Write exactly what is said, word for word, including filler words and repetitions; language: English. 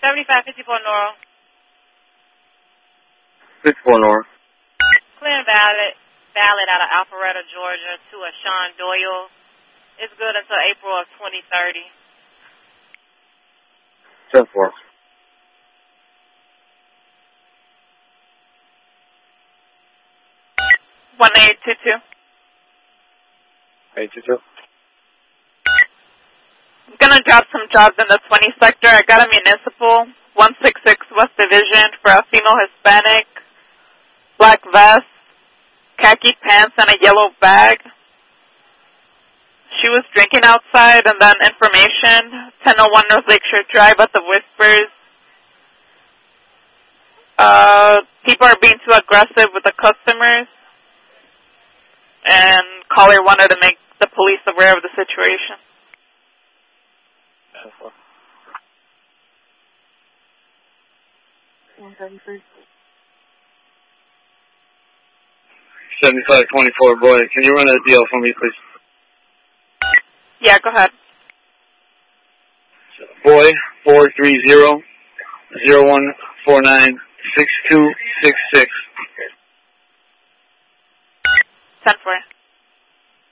seventy-five fifty-four North. fifty-four North. Clear and valid, valid out of Alpharetta, Georgia to a Sean Doyle. It's good until April of twenty thirty. ten four. one eight two two. eight two two. I'm going to drop some jobs in the twenty sector. I got a municipal, one sixty-six West Division for a female Hispanic, black vest, khaki pants, and a yellow bag. She was drinking outside, and then information, ten oh one North Lakeshore Drive at the Whispers. Uh, people are being too aggressive with the customers, and caller wanted to make the police aware of the situation. seventy-five twenty-four, boy. Can you run a deal for me, please? Yeah, go ahead. Boy, four three zero, zero one four nine, six two six six. ten four.